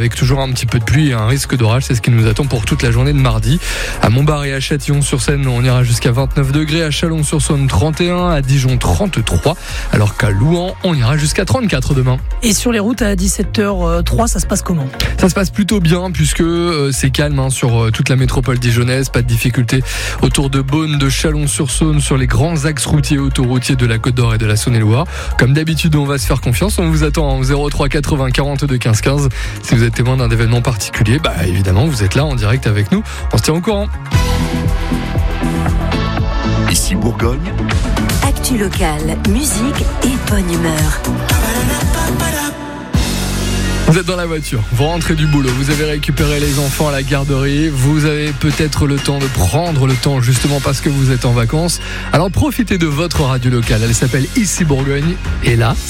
avec toujours un petit peu de pluie et un risque d'orage. C'est ce qui nous attend pour toute la journée de mardi. À Montbard et à Châtillon-sur-Saône, on ira jusqu'à 29 degrés. À Chalon-sur-Saône, 31. À Dijon, 33. Alors qu'à Louhans, on ira jusqu'à 34 demain. Et sur les routes à 17h03, ça se passe comment ? Ça se passe plutôt bien puisque c'est calme sur toute la métropole dijonnaise. Pas de difficultés autour de Beaune, de Chalon-sur-Saône, sur les grands axes routiers et autoroutiers de la Côte d'Or et de la Saône-et-Loire. Comme d'habitude, on va se faire confiance. On vous attend en 03 80 42 15 15. Si vous êtes témoin d'un événement particulier, évidemment, vous êtes là en direct avec nous. On se tient au courant. Ici Bourgogne. Actu locale, musique et bonne humeur. Vous êtes dans la voiture, vous rentrez du boulot, vous avez récupéré les enfants à la garderie, vous avez peut-être le temps de prendre le temps justement parce que vous êtes en vacances. Alors profitez de votre radio locale, elle s'appelle Ici Bourgogne et là,